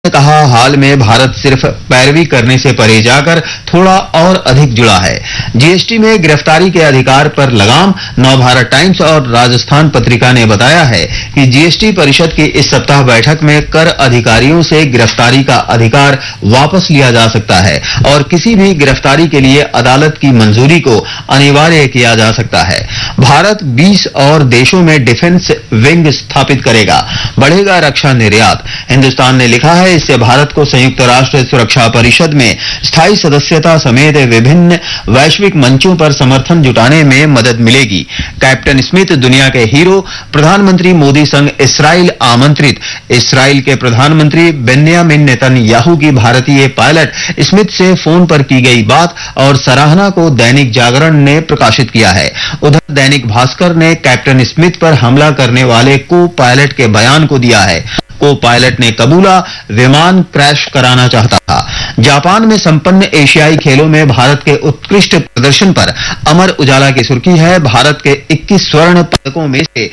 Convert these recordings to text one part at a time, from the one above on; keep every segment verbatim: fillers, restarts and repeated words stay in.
ने कहा, हाल में भारत सिर्फ पैरवी करने से परे जाकर थोड़ा और अधिक जुड़ा है। जीएसटी में गिरफ्तारी के अधिकार पर लगाम। नवभारत टाइम्स और राजस्थान पत्रिका ने बताया है कि जीएसटी परिषद की इस सप्ताह बैठक में कर अधिकारियों से गिरफ्तारी का अधिकार वापस लिया जा सकता है और किसी भी गिरफ्तारी के लिए अदालत की मंजूरी को अनिवार्य किया जा सकता है। भारत बीस और देशों में डिफेंस विंग स्थापित करेगा, बढ़ेगा रक्षा निर्यात। हिंदुस्तान ने लिखा है, इससे भारत को संयुक्त राष्ट्र सुरक्षा परिषद में स्थायी सदस्यता समेत विभिन्न वैश्विक मंचों पर समर्थन जुटाने में मदद मिलेगी। कैप्टन स्मिथ दुनिया के हीरो। प्रधानमंत्री मोदी संग इस्राइल आमंत्रित। इस्राइल के प्रधानमंत्री बेन्यामिन नेतन्याहू की भारतीय पायलट स्मिथ से फोन पर की गई बात और सराहना को दैनिक जागरण ने प्रकाशित किया है। उधर दैनिक भास्कर ने कैप्टन स्मिथ पर हमला करने वाले को पायलट के बयान को दिया है। को पायलट ने कबूला, विमान क्रैश कराना चाहता था। जापान में संपन्न एशियाई खेलों में भारत के उत्कृष्ट प्रदर्शन पर अमर उजाला की सुर्खी है, भारत के इक्कीस स्वर्ण पदकों में से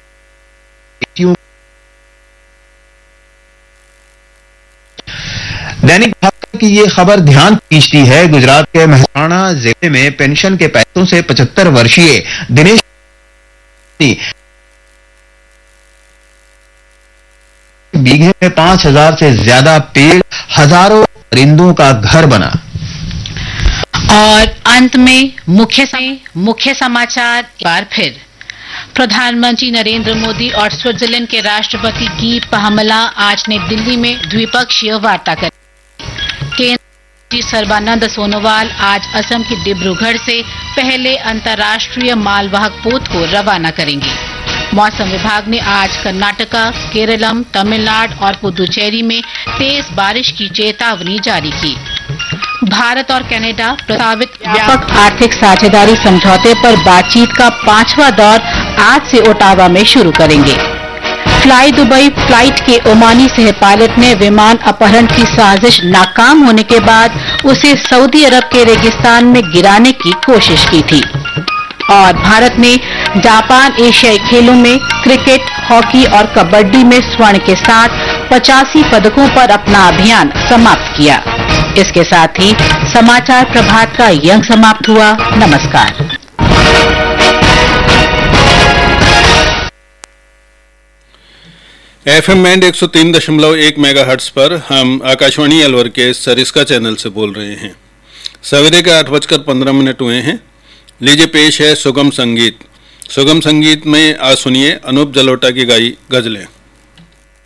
दैनिक भास्कर की ये खबर ध्यान खींचती है। गुजरात के मेहसाणा जिले में पेंशन के पैसों से पचहत्तर वर्षीय दिनेश बीघे में पांच हजार से ज्यादा पेड़, हजारों परिंदों का घर बना। और अंत में मुख्य मुख्य समाचार एक बार फिर। प्रधानमंत्री नरेंद्र मोदी और स्विट्जरलैंड के राष्ट्रपति गी पाहमला आज नई दिल्ली में द्विपक्षीय वार्ता करेंगे। केंद्रीय मंत्री सर्बानंद सोनोवाल आज असम के डिब्रूगढ़ से पहले अंतर्राष्ट्रीय मालवाहक पोत को रवाना करेंगे। मौसम विभाग ने आज कर्नाटका, केरलम, तमिलनाडु और पुदुचेरी में तेज बारिश की चेतावनी जारी की। भारत और कनाडा प्रस्तावित व्यापक आर्थिक साझेदारी समझौते पर बातचीत का पांचवा दौर आज से ओटावा में शुरू करेंगे। फ्लाई दुबई फ्लाइट के ओमानी सह पायलट ने विमान अपहरण की साजिश नाकाम होने के बाद उसे सऊदी अरब के रेगिस्तान में गिराने की कोशिश की थी। और भारत ने जापान एशियाई खेलों में क्रिकेट, हॉकी और कबड्डी में स्वर्ण के साथ पचासी पदकों पर अपना अभियान समाप्त किया। इसके साथ ही समाचार प्रभात का ये अंक समाप्त हुआ। नमस्कार। एफएम बैंड एक सौ तीन दशमलव एक मेगाहर्ट्ज पर हम आकाशवाणी अलवर के सरिस्का चैनल से बोल रहे हैं। सवेरे के आठ बजकर पंद्रह मिनट हुए हैं। लीजिए पेश है सुगम संगीत। सुगम संगीत में आज सुनिए अनूप जलोटा की गाई गजलें।